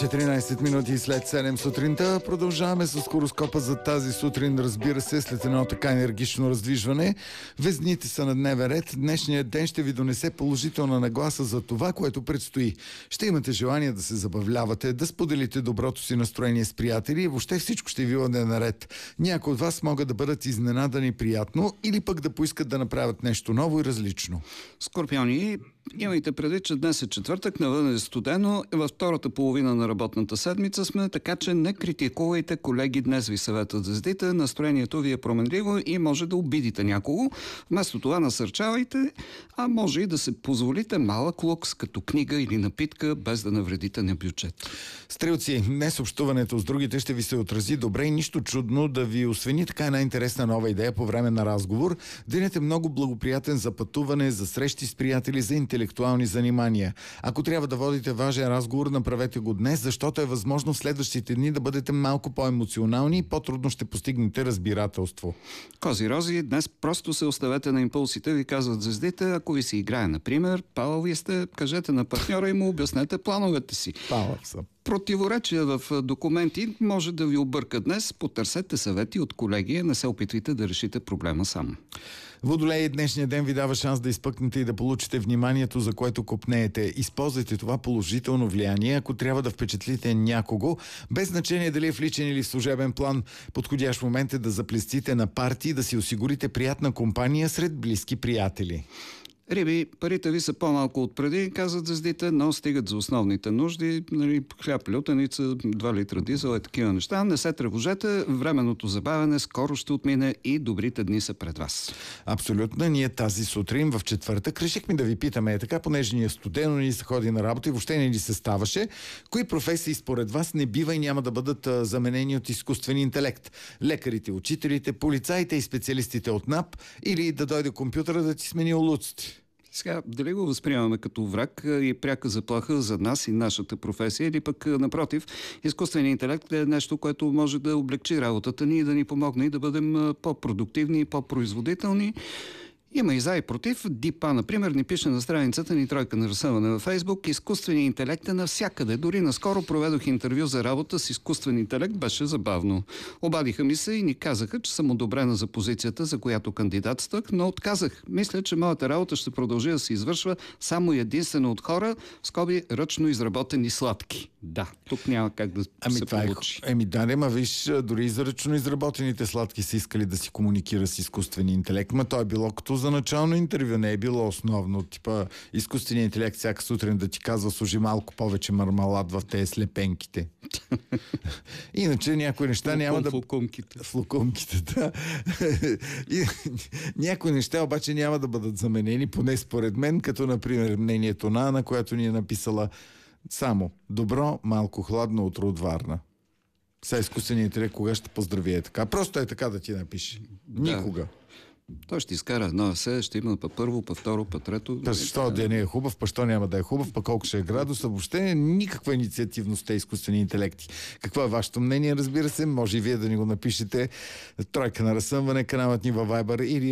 14 минути след 7 сутринта. Продължаваме с хороскопа за тази сутрин, разбира се, след едно така енергично раздвижване. Везните са на дневен ред. Днешният ден ще ви донесе положителна нагласа за това, което предстои. Ще имате желание да се забавлявате, да споделите доброто си настроение с приятели и въобще всичко ще ви бъде наред. Някои от вас могат да бъдат изненадани приятно или пък да поискат да направят нещо ново и различно. Скорпиони, имайте предвид, че днес е четвъртък, навън е студено, във втората половина на работната седмица сме, така че не критикувайте, колеги, днес ви съветват звездите, настроението ви е променливо и може да обидите някого. Вместо това насърчавайте, а може и да се позволите малък лукс, като книга или напитка, без да навредите на бюджет. Стрелци, днес общуването с другите ще ви се отрази добре и нищо чудно да ви освени така една интересна нова идея по време на разговор. Денят е много благоприятен за пътуване, за срещи с приятели, за интелектуални занимания. Ако трябва да водите важен разговор, направете го днес, защото е възможно в следващите дни да бъдете малко по-емоционални и по-трудно ще постигнете разбирателство. Кози-рози, днес просто се оставете на импулсите, ви казват звездите. Ако ви се играе, например, палави сте, кажете на партньора и му обяснете плановете си. Палав съм. Противоречия в документи може да ви обърка днес. Потърсете съвети от колеги, не се опитвайте да решите проблема сам. Водолей, днешния ден ви дава шанс да изпъкнете и да получите вниманието, за което копнеете. Използвайте това положително влияние, ако трябва да впечатлите някого, без значение дали е в личен или в служебен план. Подходящ момент е да заплестите на парти и да си осигурите приятна компания сред близки приятели. Риби, парите ви са по-малко от преди, казват звездите, но стигат за основните нужди. Хляб, лютеница, 2 литра дизел и такива неща. Не се тревожете, временното забавяне скоро ще отмине и добрите дни са пред вас. Абсолютно. Ние тази сутрин в четвъртък решихме да ви питаме така, понеже ни е студено, ни се ходи на работа и въобще не ни се ставаше. Кои професии според вас не бива и няма да бъдат заменени от изкуствен интелект? Лекарите, учителите, полицаите и специалистите от НАП или да дойде компютъра да ти смени улуците? Сега, дали го възприемаме като враг и пряка заплаха за нас и нашата професия, или пък напротив, изкуственият интелект е нещо, което може да облегчи работата ни и да ни помогне и да бъдем по-продуктивни и по-производителни. Има и за и против. Дипа, например, ни пише на страницата ни тройка на разсъване във Фейсбук. Изкуственият интелект е навсякъде. Дори наскоро проведох интервю за работа с изкуствен интелект. Беше забавно. Обадиха ми се и ни казаха, че съм одобрена за позицията, за която кандидатствах, но отказах. Мисля, че моята работа ще продължи да се извършва само единствено от хора, скоби ръчно изработени сладки. Да, тук няма как да се получи. Да, виж, дори за ръчно изработените сладки са искали да си комуникира с изкуствения интелект. Ма то е било като за начално интервю, не е било основно. Типа изкуственият интелект всяка сутрин да ти казва, служи малко повече мармалад в тези слепенките. Иначе някои неща няма да... В лукумките, да. И някои неща обаче няма да бъдат заменени, поне според мен, като например мнението на Ана, която ни е написала само добро, малко хладно утро от Варна. Сега изкуственият интелект кога ще поздрави е така? Просто е така да ти напише. Никога. Той ще изкара едно есе, ще има първо, второ, трето. Защо да не е хубав, що няма да е хубав, пък колко ще е градуса, въобще никаква инициативност те изкуствени интелекти. Какво е вашето мнение, разбира се, може и вие да ни го напишете. Тройка на разсъмване, каналът ни във Viber или